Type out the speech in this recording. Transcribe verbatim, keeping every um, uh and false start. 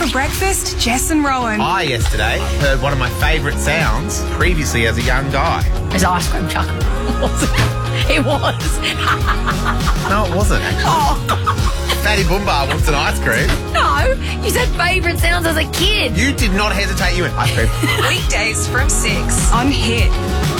For breakfast, Jess and Rowan. I yesterday heard one of my favourite sounds previously as a young guy. It's ice cream chuck. It was. No, it wasn't actually. Oh. Fatty Boomba wants an ice cream. No, you said favourite sounds as a kid. You did not hesitate. You went ice cream. Weekdays from six on Hit.